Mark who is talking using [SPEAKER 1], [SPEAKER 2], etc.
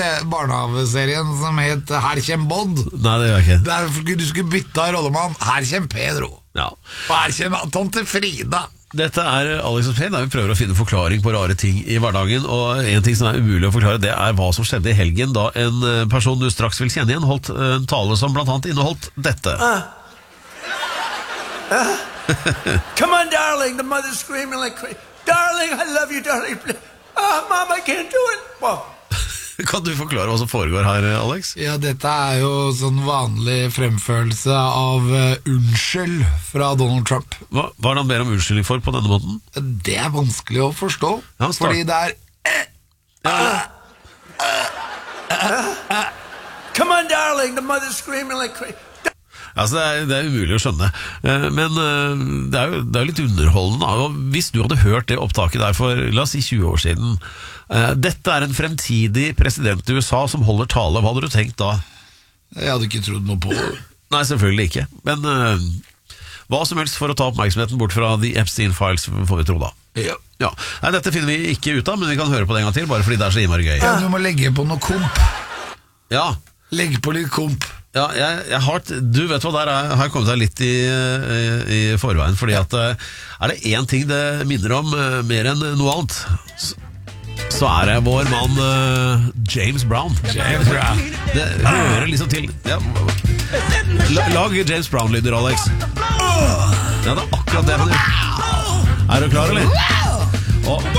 [SPEAKER 1] barnehaveserien som het Her kjem Bodd.
[SPEAKER 2] Nei, det gjør jeg ikke.
[SPEAKER 1] Der du skulle bytte rollemann. Her kjem Pedro.
[SPEAKER 2] Ja.
[SPEAKER 1] Og her kjem tante Frida.
[SPEAKER 2] Dette Alex og Payne, der vi prøver å finne forklaring på rare ting i hverdagen. Og en ting som umulig å forklare, det hva som skjedde i helgen da en person du straks vil kjenne igjen holdt en tale som blant annet inneholdt dette.
[SPEAKER 3] Come on, darling. The mother's screaming like crazy. Darling, I love you, darling. Mom, I can't do it. Well,
[SPEAKER 2] Kan du forklare hva som foregår her, Alex?
[SPEAKER 1] Ja, dette jo sånn vanlig fremførelse av unnskyld fra Donald Trump.
[SPEAKER 2] Hva det han ber om unnskyldning for på denne måten?
[SPEAKER 1] Det vanskelig å forstå,
[SPEAKER 2] Ja,
[SPEAKER 1] fordi det
[SPEAKER 3] come on, darling. The mother's screaming like crazy.
[SPEAKER 2] Altså det umulig å skjønne. Men det jo litt underholdende. Og hvis du hadde hørt det opptaket der for, la oss si 20 år siden, dette en fremtidig president i USA som holder tale, hva hadde du tenkt da?
[SPEAKER 1] Jeg hadde ikke trodd noe på det.
[SPEAKER 2] Nei, selvfølgelig ikke. Men hva som helst for å ta oppmerksomheten bort fra The Epstein Files, får vi tro da.
[SPEAKER 1] Ja.
[SPEAKER 2] Ja. Nei, dette finner vi ikke ut av, men vi kan høre på det en gang til, bare fordi det så innmari gøy.
[SPEAKER 1] Ja, du må legge på noe komp.
[SPEAKER 2] Ja,
[SPEAKER 1] Legg på litt komp.
[SPEAKER 2] ja jeg har, du vet hva, der har jeg kommet deg litt i forveien, fordi at det en ting det minner om mer enn noe annet, så det vår mann James Brown.
[SPEAKER 1] James Brown.
[SPEAKER 2] Det hører liksom til. Ja. Lag James Brown-lyder, Alex. Ja, det akkurat det han gjør. Du klar, eller? Og